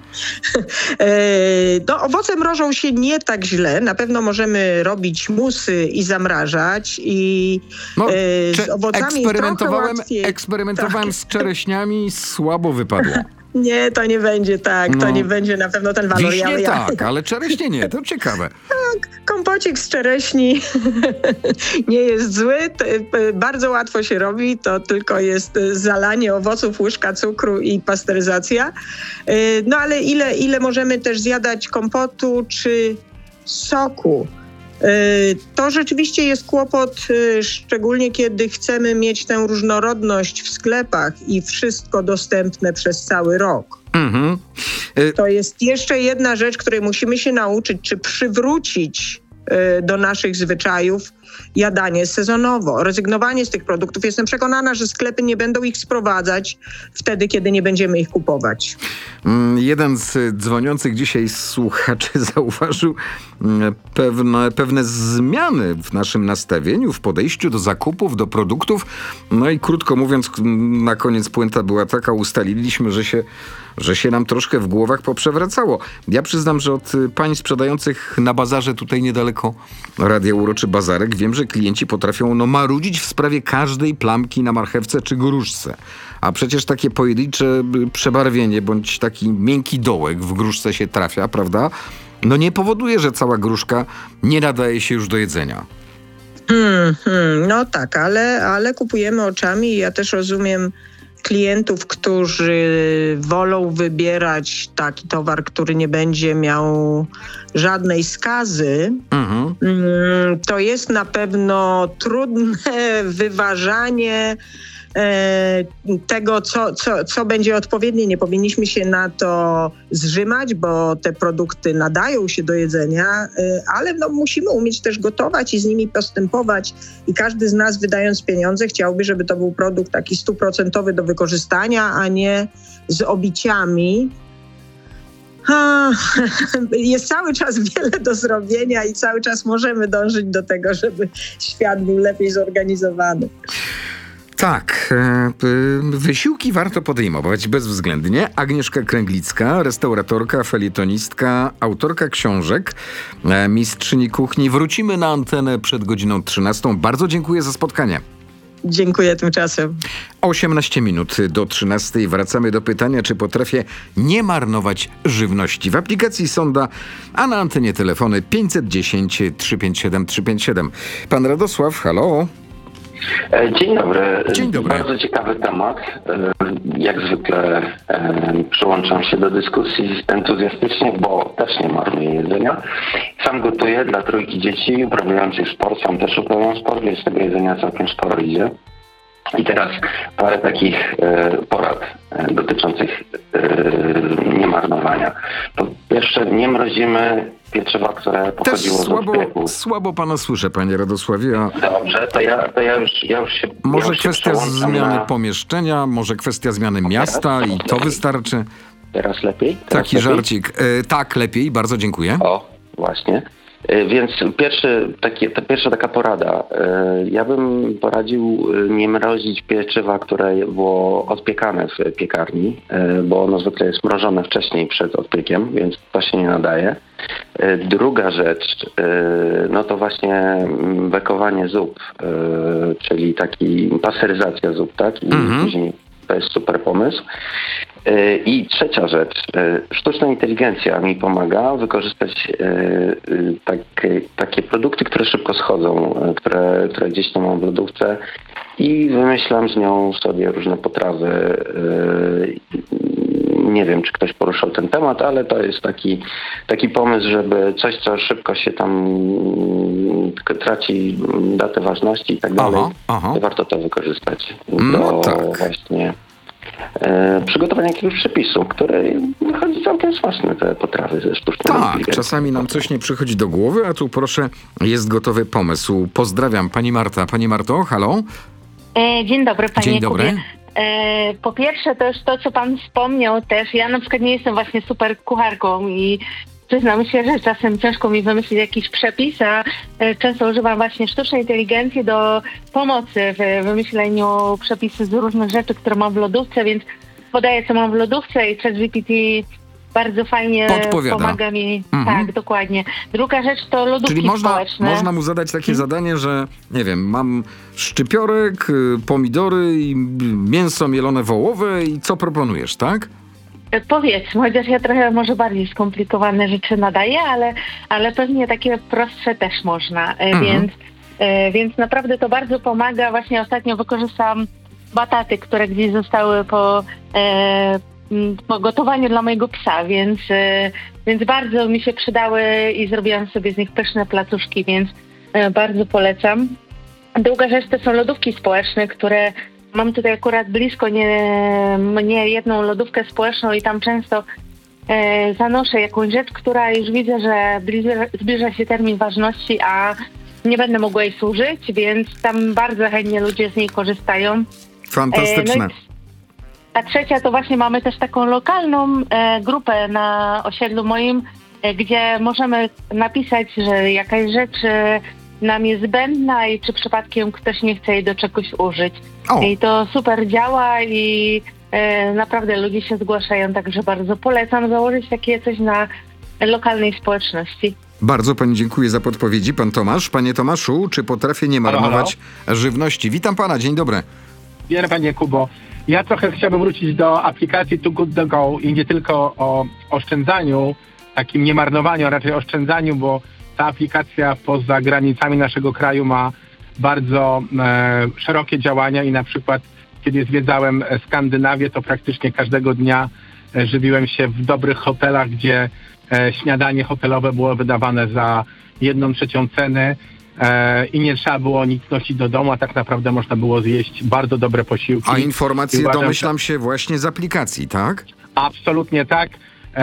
Speaker 11: No, owoce mrożą się nie tak źle. Na pewno możemy robić musy i zamrażać. I
Speaker 2: no,
Speaker 11: e, z owocami
Speaker 2: eksperymentowałem,
Speaker 11: łatwiej.
Speaker 2: eksperymentowałem
Speaker 11: tak.
Speaker 2: z czereśniami, słabo wypadło.
Speaker 11: Nie, to nie będzie tak.
Speaker 2: No.
Speaker 11: To nie będzie na pewno ten walor.
Speaker 2: Wiśnie
Speaker 11: ja, ja...
Speaker 2: tak, ale czereśnie nie. To ciekawe.
Speaker 11: Tak, kompocik z czereśni nie jest zły. Bardzo łatwo się robi. To tylko jest zalanie owoców, łyżka cukru i pasteryzacja. No ale ile, ile możemy też zjadać kompotu czy soku? To rzeczywiście jest kłopot, szczególnie kiedy chcemy mieć tę różnorodność w sklepach i wszystko dostępne przez cały rok. Mhm. To jest jeszcze jedna rzecz, której musimy się nauczyć, czy przywrócić do naszych zwyczajów jadanie sezonowo, rezygnowanie z tych produktów. Jestem przekonana, że sklepy nie będą ich sprowadzać wtedy, kiedy nie będziemy ich kupować.
Speaker 2: Jeden z dzwoniących dzisiaj słuchaczy zauważył pewne, pewne zmiany w naszym nastawieniu, w podejściu do zakupów, do produktów. No i krótko mówiąc, na koniec puenta była taka, ustaliliśmy, że się, że się nam troszkę w głowach poprzewracało. Ja przyznam, że od pań sprzedających na bazarze tutaj niedaleko Radia Uroczy Bazarek wiem, że klienci potrafią no, marudzić w sprawie każdej plamki na marchewce czy gruszce. A przecież takie pojedyncze przebarwienie bądź taki miękki dołek w gruszce się trafia, prawda? No nie powoduje, że cała gruszka nie nadaje się już do jedzenia.
Speaker 11: Hmm, hmm, no tak, ale, ale kupujemy oczami i ja też rozumiem klientów, którzy wolą wybierać taki towar, który nie będzie miał żadnej skazy. Mhm. To jest na pewno trudne wyważanie tego, co, co, co będzie odpowiednie. Nie powinniśmy się na to zrzymać, bo te produkty nadają się do jedzenia, ale no, musimy umieć też gotować i z nimi postępować. I każdy z nas, wydając pieniądze, chciałby, żeby to był produkt taki stuprocentowy do wykorzystania, a nie z obiciami. Ha, jest cały czas wiele do zrobienia i cały czas możemy dążyć do tego, żeby świat był lepiej zorganizowany.
Speaker 2: Tak, wysiłki warto podejmować bezwzględnie. Agnieszka Kręglicka, restauratorka, felietonistka, autorka książek, mistrzyni kuchni. Wrócimy na antenę przed godziną trzynastą. Bardzo dziękuję za spotkanie.
Speaker 11: Dziękuję tymczasem.
Speaker 2: osiemnaście minut do trzynastej. Wracamy do pytania, czy potrafię nie marnować żywności. W aplikacji Sonda, a na antenie telefony pięćset dziesięć, trzysta pięćdziesiąt siedem, trzysta pięćdziesiąt siedem. Pan Radosław, halo.
Speaker 12: Dzień dobry.
Speaker 2: Dzień dobry.
Speaker 12: Bardzo ciekawy temat. Jak zwykle przyłączam się do dyskusji entuzjastycznie, bo też nie marnuję jedzenia. Sam gotuję dla trójki dzieci, uprawiając już sport, sam też uprawiam sport, więc tego jedzenia całkiem sporo idzie. I teraz parę takich e, porad e, dotyczących e, niemarnowania. Po pierwsze, nie mrozimy pieczywa, które
Speaker 2: Też
Speaker 12: pochodziło z
Speaker 2: słabo,
Speaker 12: odpieku.
Speaker 2: słabo pana słyszę, panie Radosławie. A
Speaker 12: Dobrze, to ja, to ja, już, ja już się
Speaker 2: może
Speaker 12: ja już się
Speaker 2: kwestia
Speaker 12: przełączam
Speaker 2: zmiany
Speaker 12: na...
Speaker 2: pomieszczenia, może kwestia zmiany miasta i to wystarczy?
Speaker 12: Teraz lepiej? Teraz
Speaker 2: Taki
Speaker 12: lepiej?
Speaker 2: żarcik. E, tak, lepiej, bardzo dziękuję.
Speaker 12: O, właśnie. E, Więc pierwszy, taki, ta pierwsza taka porada. E, Ja bym poradził e, nie mrozić pieczywa, które było odpiekane w piekarni, e, bo ono zwykle jest mrożone wcześniej przed odpiekiem, więc to się nie nadaje. E, Druga rzecz, e, no to właśnie mm, bekowanie zup, e, czyli taki pasteryzacja zup, tak? I
Speaker 2: Mhm.
Speaker 12: później to jest super pomysł. E, I trzecia rzecz. e, Sztuczna inteligencja mi pomaga wykorzystać e, e, takie, takie produkty, które szybko schodzą, e, które, które gdzieś tam mam w lodówce i wymyślam z nią sobie różne potrawy. e, Nie wiem, czy ktoś poruszał ten temat, ale to jest taki, taki pomysł, żeby coś, co szybko się tam mm, tylko traci datę ważności i tak dalej,
Speaker 2: Aha, aha.
Speaker 12: warto to wykorzystać
Speaker 2: No
Speaker 12: do
Speaker 2: tak.
Speaker 12: właśnie e, przygotowania jakiegoś przepisu, który wychodzi całkiem smaczne, te potrawy ze sztuczną
Speaker 2: Tak,
Speaker 12: inteligencją.
Speaker 2: czasami nam coś nie przychodzi do głowy, a tu proszę, jest gotowy pomysł. Pozdrawiam, pani Marta. Pani Marto, halo?
Speaker 10: E, Dzień dobry, panie
Speaker 2: Dzień dobry.
Speaker 10: Kubie. E, Po pierwsze to już to, co pan wspomniał też, ja na przykład nie jestem właśnie super kucharką i przyznam się, że czasem ciężko mi wymyślić jakiś przepis, a e, często używam właśnie sztucznej inteligencji do pomocy w wymyśleniu przepisów z różnych rzeczy, które mam w lodówce, więc podaję, co mam w lodówce i ChatGPT bardzo fajnie
Speaker 2: Podpowiada.
Speaker 10: pomaga mi.
Speaker 2: Mhm.
Speaker 10: Tak, dokładnie. Druga rzecz to lodówki
Speaker 2: Czyli można,
Speaker 10: społeczne.
Speaker 2: można mu zadać takie zadanie, że nie wiem, mam szczypiorek, y, pomidory i y, mięso mielone wołowe i co proponujesz, tak?
Speaker 10: E, Powiedzmy, chociaż ja trochę może bardziej skomplikowane rzeczy nadaję, ale, ale pewnie takie prostsze też można, e,
Speaker 2: Mhm.
Speaker 10: więc, e, więc naprawdę to bardzo pomaga. Właśnie ostatnio wykorzystałam bataty, które gdzieś zostały po, e, m, po gotowaniu dla mojego psa, więc, e, więc bardzo mi się przydały i zrobiłam sobie z nich pyszne placuszki, więc e, bardzo polecam. Druga rzecz to są lodówki społeczne, które mam tutaj akurat blisko nie, mnie jedną lodówkę społeczną i tam często e, zanoszę jakąś rzecz, która już widzę, że zbliża, zbliża się termin ważności, a nie będę mogła jej służyć, więc tam bardzo chętnie ludzie z niej korzystają.
Speaker 2: Fantastyczne.
Speaker 10: E, no i- a trzecia to właśnie mamy też taką lokalną e, grupę na osiedlu moim, e, gdzie możemy napisać, że jakaś rzecz e, nam jest zbędna i czy przypadkiem ktoś nie chce jej do czegoś użyć.
Speaker 2: O.
Speaker 10: I to super działa i e, naprawdę ludzie się zgłaszają, także bardzo polecam założyć takie coś na lokalnej społeczności.
Speaker 2: Bardzo pani dziękuję za podpowiedzi. Pan Tomasz. Panie Tomaszu, czy potrafię nie
Speaker 13: Halo,
Speaker 2: marnować żywności? Witam pana, dzień dobry.
Speaker 13: Wiele panie Kubo. Ja trochę chciałbym wrócić do aplikacji Too Good To Go i nie tylko o oszczędzaniu, takim nie marnowaniu, a raczej oszczędzaniu, bo ta aplikacja poza granicami naszego kraju ma bardzo e, szerokie działania i na przykład kiedy zwiedzałem Skandynawię, to praktycznie każdego dnia e, żywiłem się w dobrych hotelach, gdzie e, śniadanie hotelowe było wydawane za jedną trzecią ceny e, i nie trzeba było nic nosić do domu, a tak naprawdę można było zjeść bardzo dobre posiłki.
Speaker 2: A informacje
Speaker 13: I uważam,
Speaker 2: domyślam się właśnie z aplikacji, tak?
Speaker 13: Absolutnie tak. E,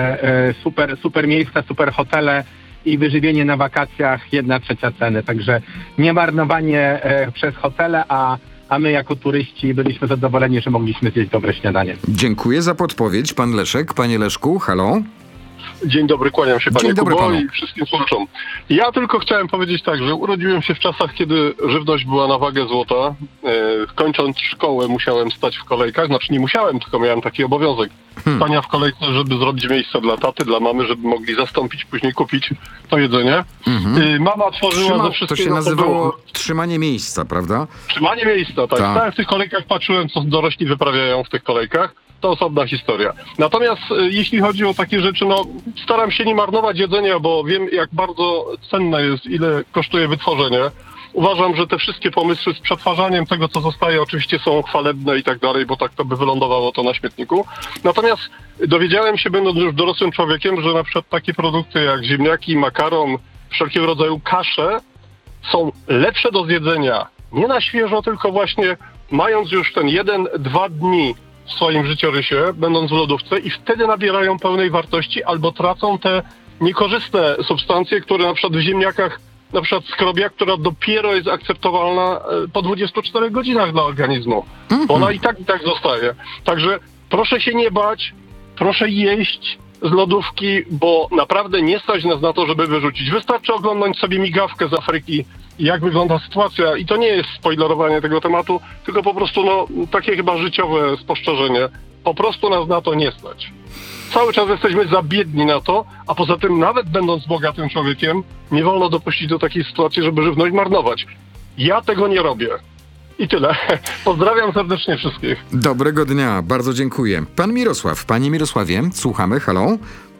Speaker 13: e, super, super miejsca, super hotele i wyżywienie na wakacjach jedna trzecia ceny. Także nie marnowanie e, przez hotele, a, a my jako turyści byliśmy zadowoleni, że mogliśmy zjeść dobre śniadanie.
Speaker 2: Dziękuję za podpowiedź. Pan Leszek. Panie Leszku, halo?
Speaker 14: Dzień dobry, kłaniam się
Speaker 2: Dzień
Speaker 14: panie
Speaker 2: dobry
Speaker 14: Kubo
Speaker 2: panu.
Speaker 14: i wszystkim słuchaczom. Ja tylko chciałem powiedzieć tak, że urodziłem się w czasach, kiedy żywność była na wagę złota. E, kończąc szkołę musiałem stać w kolejkach, znaczy nie musiałem, tylko miałem taki obowiązek stania w kolejce, żeby zrobić miejsce dla taty, dla mamy, żeby mogli zastąpić, później kupić to jedzenie.
Speaker 2: Mhm.
Speaker 14: Y, Mama tworzyła
Speaker 2: Trzyma,
Speaker 14: ze
Speaker 2: to
Speaker 14: wszystkiego,
Speaker 2: się
Speaker 14: co
Speaker 2: nazywało
Speaker 14: było.
Speaker 2: trzymanie miejsca, prawda?
Speaker 14: Trzymanie miejsca, tak.
Speaker 2: Tak.
Speaker 14: Stałem w tych kolejkach, patrzyłem, co dorośli wyprawiają w tych kolejkach. To osobna historia. Natomiast y, jeśli chodzi o takie rzeczy, no staram się nie marnować jedzenia, bo wiem, jak bardzo cenne jest, ile kosztuje wytworzenie. Uważam, że te wszystkie pomysły z przetwarzaniem tego, co zostaje, oczywiście są chwalebne i tak dalej, bo tak to by wylądowało to na śmietniku. Natomiast dowiedziałem się, będąc już dorosłym człowiekiem, że na przykład takie produkty jak ziemniaki, makaron, wszelkiego rodzaju kasze są lepsze do zjedzenia nie na świeżo, tylko właśnie mając już ten jeden, dwa dni w swoim życiorysie, będąc w lodówce i wtedy nabierają pełnej wartości albo tracą te niekorzystne substancje, które na przykład w ziemniakach, na przykład skrobia, która dopiero jest akceptowalna e, po dwudziestu czterech godzinach dla organizmu. Bo ona i tak i tak zostaje. Także proszę się nie bać, proszę jeść z lodówki, bo naprawdę nie stać nas na to, żeby wyrzucić. Wystarczy oglądać sobie migawkę z Afryki, jak wygląda sytuacja. I to nie jest spoilerowanie tego tematu, tylko po prostu no, takie chyba życiowe spostrzeżenie. Po prostu nas na to nie stać. Cały czas jesteśmy za biedni na to, a poza tym nawet będąc bogatym człowiekiem, nie wolno dopuścić do takiej sytuacji, żeby żywność marnować. Ja tego nie robię. I tyle. Pozdrawiam serdecznie wszystkich.
Speaker 2: Dobrego dnia, bardzo dziękuję. Pan Mirosław, panie Mirosławie, słuchamy, halo?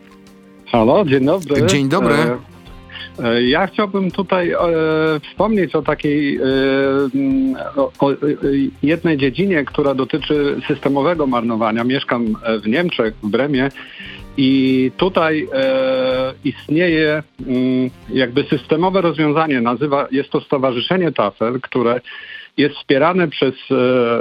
Speaker 15: Halo, dzień dobry.
Speaker 2: Dzień dobry.
Speaker 15: E, e, Ja chciałbym tutaj e, wspomnieć o takiej e, o, o jednej dziedzinie, która dotyczy systemowego marnowania. Mieszkam w Niemczech, w Bremie i tutaj e, istnieje m, jakby systemowe rozwiązanie. Nazywa, jest to Stowarzyszenie Tafel, które jest wspierane przez e,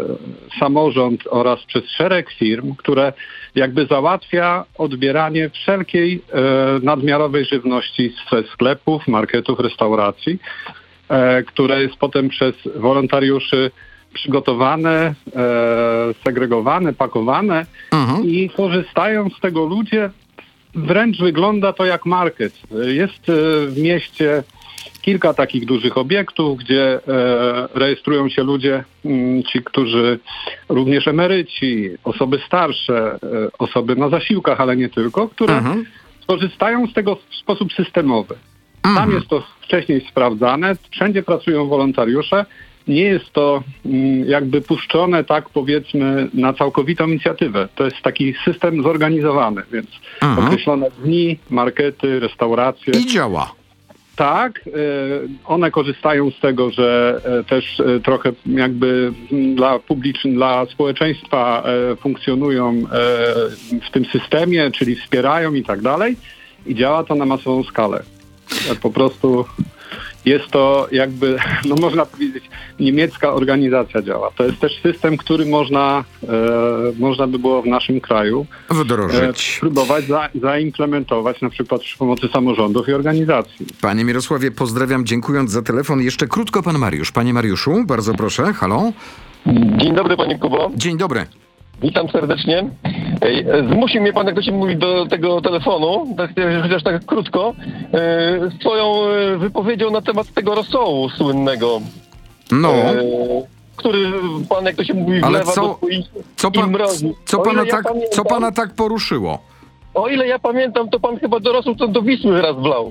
Speaker 15: samorząd oraz przez szereg firm, które jakby załatwia odbieranie wszelkiej e, nadmiarowej żywności ze sklepów, marketów, restauracji, e, które jest potem przez wolontariuszy przygotowane, e, segregowane, pakowane i korzystają z tego ludzie. Wręcz wygląda to jak market. Jest e, w mieście kilka takich dużych obiektów, gdzie e, rejestrują się ludzie, m, ci, którzy również emeryci, osoby starsze, e, osoby na zasiłkach, ale nie tylko, które
Speaker 2: Mhm.
Speaker 15: korzystają z tego w sposób systemowy. Tam jest to wcześniej sprawdzane, wszędzie pracują wolontariusze. Nie jest to m, jakby puszczone, tak powiedzmy, na całkowitą inicjatywę. To jest taki system zorganizowany, więc
Speaker 2: Mhm.
Speaker 15: określone dni, markety, restauracje.
Speaker 2: I działa.
Speaker 15: Tak, e, one korzystają z tego, że e, też e, trochę jakby dla publiczn- dla społeczeństwa e, funkcjonują e, w tym systemie, czyli wspierają i tak dalej. I działa to na masową skalę. E, Po prostu jest to jakby, no można powiedzieć, niemiecka organizacja działa. To jest też system, który można, e, można by było w naszym kraju
Speaker 2: wdrożyć.
Speaker 15: E, próbować za, zaimplementować na przykład przy pomocy samorządów i organizacji.
Speaker 2: Panie Mirosławie, pozdrawiam, dziękując za telefon. Jeszcze krótko pan Mariusz. Panie Mariuszu, bardzo proszę, halo?
Speaker 6: Dzień dobry, panie Kubo.
Speaker 2: Dzień dobry.
Speaker 6: Witam serdecznie. Ej, Zmusił mnie pan, jak to się mówi, do tego telefonu, tak, chociaż tak krótko, e, swoją e, wypowiedzią na temat tego rosołu słynnego.
Speaker 2: No.
Speaker 6: E, który pan, jak to się mówi,
Speaker 2: Ale
Speaker 6: wlewa
Speaker 2: co-
Speaker 6: do twoich
Speaker 2: Co,
Speaker 6: i
Speaker 2: pan,
Speaker 6: mrozi.
Speaker 2: co,
Speaker 6: O
Speaker 2: pana
Speaker 6: ile ja
Speaker 2: tak,
Speaker 6: pamiętam-
Speaker 2: co pana tak poruszyło?
Speaker 6: O ile ja pamiętam, to pan chyba dorosł, to do Wisły raz wlał.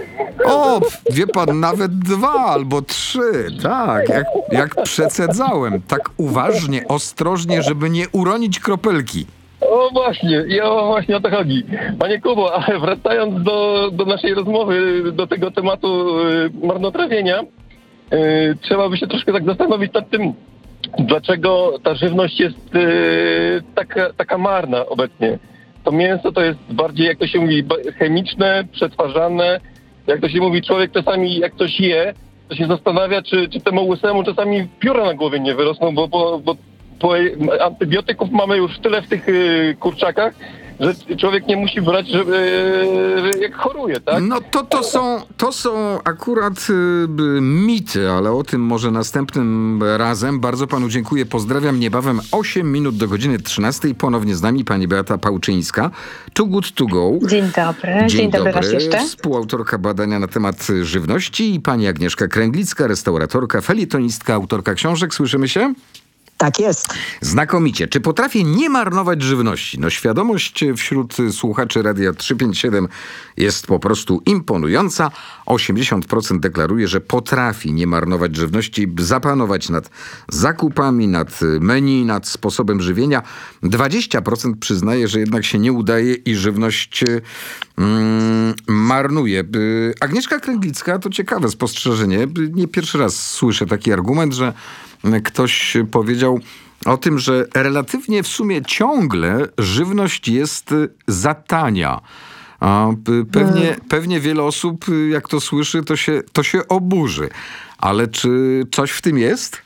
Speaker 2: O, wie pan, nawet dwa albo trzy, tak, jak, jak przecedzałem, tak uważnie, ostrożnie, żeby nie uronić kropelki.
Speaker 6: O właśnie, i o właśnie o to chodzi. Panie Kubo, ale wracając do, do naszej rozmowy, do tego tematu y, marnotrawienia, y, trzeba by się troszkę tak zastanowić nad tym, dlaczego ta żywność jest y, taka, taka marna obecnie. To mięso to jest bardziej, jak to się mówi, ba- chemiczne, przetwarzane. Jak to się mówi, człowiek czasami jak coś je, to się zastanawia, czy, czy temu łysemu czasami pióra na głowie nie wyrosną, bo, bo, bo bo antybiotyków mamy już tyle w tych y, kurczakach, że człowiek nie musi brać, żeby, że jak choruje, tak?
Speaker 2: No to, to, są, to są akurat y, mity, ale o tym może następnym razem. Bardzo panu dziękuję, pozdrawiam. Niebawem osiem minut do godziny trzynastej. Ponownie z nami pani Beata Pałczyńska. Too Good To Go.
Speaker 16: Dzień dobry. Dzień, dobry raz jeszcze.
Speaker 2: Współautorka badania na temat żywności i pani Agnieszka Kręglicka, restauratorka, felietonistka, autorka książek. Słyszymy się?
Speaker 11: Tak jest.
Speaker 2: Znakomicie. Czy potrafię nie marnować żywności? No świadomość wśród słuchaczy Radia trzysta pięćdziesiąt siedem jest po prostu imponująca. osiemdziesiąt procent deklaruje, że potrafi nie marnować żywności, zapanować nad zakupami, nad menu, nad sposobem żywienia. dwadzieścia procent przyznaje, że jednak się nie udaje i żywność mm, marnuje. Agnieszka Kręglicka, to ciekawe spostrzeżenie. Nie pierwszy raz słyszę taki argument, że ktoś powiedział o tym, że relatywnie w sumie ciągle żywność jest za tania. A pewnie, pewnie wiele osób, jak to słyszy, to się, to się oburzy. Ale czy coś w tym jest?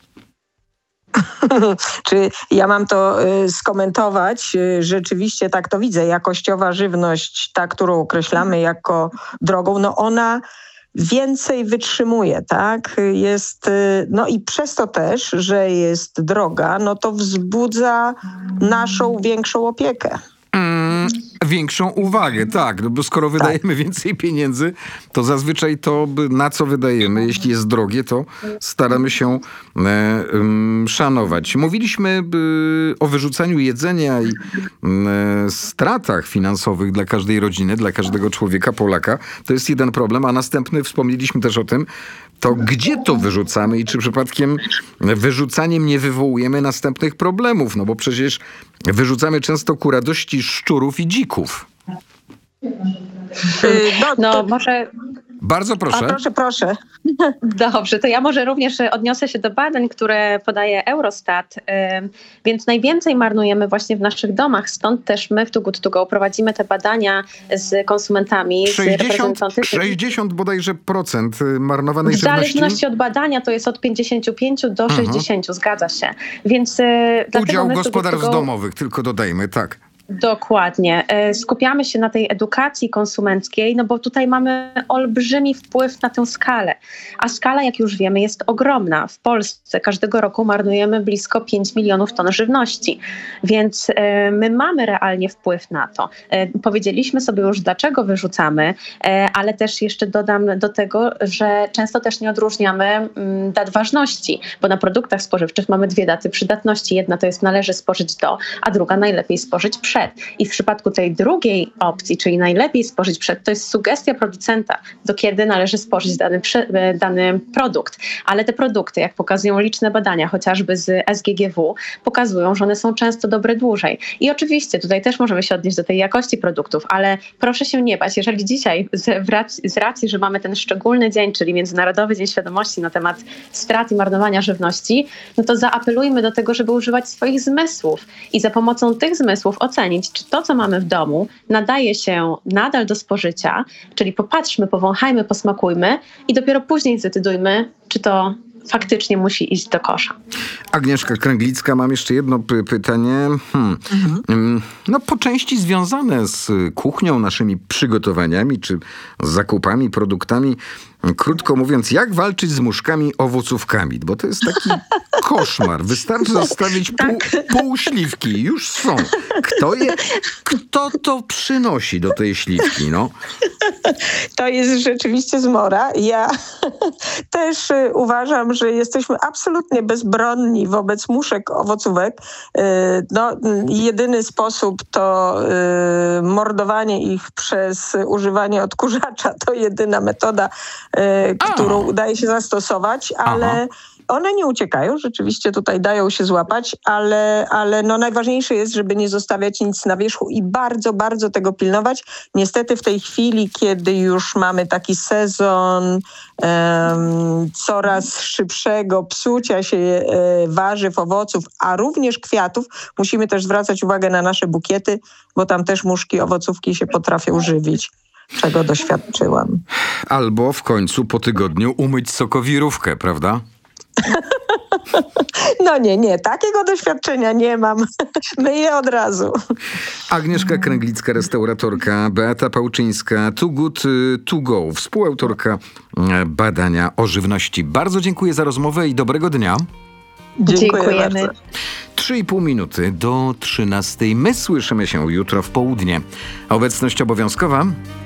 Speaker 11: Czy ja mam to y, skomentować? Y, rzeczywiście tak to widzę. Jakościowa żywność, ta, którą określamy jako drogą, no ona więcej wytrzymuje, tak? Jest, no i przez to też, że jest droga, no to wzbudza naszą większą opiekę.
Speaker 2: Mm, większą uwagę, tak, no bo skoro wydajemy tak. więcej pieniędzy, to zazwyczaj to na co wydajemy, jeśli jest drogie, to staramy się e, um, szanować. Mówiliśmy e, o wyrzucaniu jedzenia i e, stratach finansowych dla każdej rodziny, dla każdego człowieka, Polaka. To jest jeden problem, a następny, wspomnieliśmy też o tym, to gdzie to wyrzucamy i czy przypadkiem wyrzucaniem nie wywołujemy następnych problemów, no bo przecież wyrzucamy często ku radości szczurów i dzików.
Speaker 16: No, no może...
Speaker 2: Bardzo proszę.
Speaker 11: A proszę, proszę.
Speaker 16: Dobrze, to ja może również odniosę się do badań, które podaje Eurostat, yy, więc najwięcej marnujemy właśnie w naszych domach, stąd też my w Too Good To Go prowadzimy te badania z konsumentami,
Speaker 2: sześćdziesiąt,
Speaker 16: z reprezentantami.
Speaker 2: sześćdziesiąt bodajże procent marnowanej
Speaker 16: w
Speaker 2: żywności?
Speaker 16: W zależności od badania to jest od pięćdziesiąt pięć do
Speaker 2: Aha.
Speaker 16: sześćdziesiąt, zgadza się. Więc, yy,
Speaker 2: Udział
Speaker 16: my
Speaker 2: gospodarstw
Speaker 16: Too Good To Go...
Speaker 2: domowych, tylko dodajmy, tak.
Speaker 16: Dokładnie. Skupiamy się na tej edukacji konsumenckiej, no bo tutaj mamy olbrzymi wpływ na tę skalę. A skala, jak już wiemy, jest ogromna. W Polsce każdego roku marnujemy blisko pięć milionów ton żywności, więc my mamy realnie wpływ na to. Powiedzieliśmy sobie już, dlaczego wyrzucamy, ale też jeszcze dodam do tego, że często też nie odróżniamy dat ważności, bo na produktach spożywczych mamy dwie daty przydatności. Jedna to jest należy spożyć do, a druga najlepiej spożyć przed. I w przypadku tej drugiej opcji, czyli najlepiej spożyć przed, to jest sugestia producenta, do kiedy należy spożyć dany, dany produkt. Ale te produkty, jak pokazują liczne badania, chociażby z S G G W, pokazują, że one są często dobre dłużej. I oczywiście tutaj też możemy się odnieść do tej jakości produktów, ale proszę się nie bać, jeżeli dzisiaj z racji, z racji, że mamy ten szczególny dzień, czyli Międzynarodowy Dzień Świadomości na temat strat i marnowania żywności, no to zaapelujmy do tego, żeby używać swoich zmysłów i za pomocą tych zmysłów ocenić, czy to, co mamy w domu, nadaje się nadal do spożycia, czyli popatrzmy, powąchajmy, posmakujmy i dopiero później zdecydujmy, czy to faktycznie musi iść do kosza.
Speaker 2: Agnieszka Kręglicka, mam jeszcze jedno py- pytanie. Hmm. Mhm. No po części związane z kuchnią, naszymi przygotowaniami, czy z zakupami, produktami. Krótko mówiąc, jak walczyć z muszkami owocówkami? Bo to jest taki koszmar. Wystarczy zostawić pół, pół śliwki. Już są. Kto je, kto to przynosi do tej śliwki, no?
Speaker 11: To jest rzeczywiście zmora. Ja też uważam, że jesteśmy absolutnie bezbronni wobec muszek owocówek. No, jedyny sposób to mordowanie ich przez używanie odkurzacza. To jedyna metoda, którą udaje się zastosować, ale Aha. one nie uciekają, rzeczywiście tutaj dają się złapać, ale, ale no najważniejsze jest, żeby nie zostawiać nic na wierzchu i bardzo, bardzo tego pilnować. Niestety w tej chwili, kiedy już mamy taki sezon um, coraz szybszego psucia się e, warzyw, owoców, a również kwiatów, musimy też zwracać uwagę na nasze bukiety, bo tam też muszki, owocówki się potrafią żywić, czego doświadczyłam.
Speaker 2: Albo w końcu po tygodniu umyć sokowirówkę, prawda?
Speaker 11: No nie, nie, takiego doświadczenia nie mam. Myję od razu.
Speaker 2: Agnieszka Kręglicka, restauratorka, Beata Pałczyńska, Too Good To Go, współautorka badania o żywności. Bardzo dziękuję za rozmowę i dobrego dnia.
Speaker 11: Dziękujemy. Bardzo.
Speaker 2: Trzy i pół minuty do trzynastej. My słyszymy się jutro w południe. Obecność obowiązkowa.